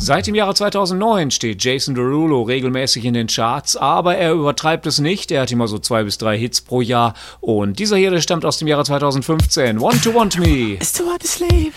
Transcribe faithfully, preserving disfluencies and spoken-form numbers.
Seit dem Jahre zweitausendneun steht Jason Derulo regelmäßig in den Charts, aber er übertreibt es nicht. Er hat immer so zwei bis drei Hits pro Jahr. Und dieser hier, der stammt aus dem Jahre zweitausendfünfzehn. Want to Want Me. It's too hard to sleep.